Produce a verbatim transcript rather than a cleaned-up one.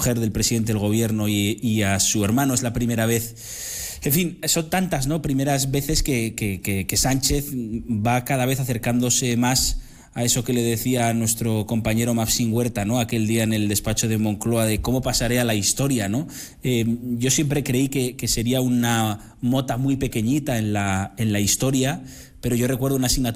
mujer del presidente del gobierno y, y a su hermano. Es la primera vez. En fin, son tantas, ¿no?, primeras veces que, que, que, que Sánchez va cada vez acercándose más a eso que le decía a nuestro compañero Maxim Huerta, ¿no?, aquel día en el despacho de Moncloa, de cómo pasaré a la historia, ¿no? Eh, yo siempre creí que, que sería una mota muy pequeñita en la, en la historia, pero yo recuerdo una asignatura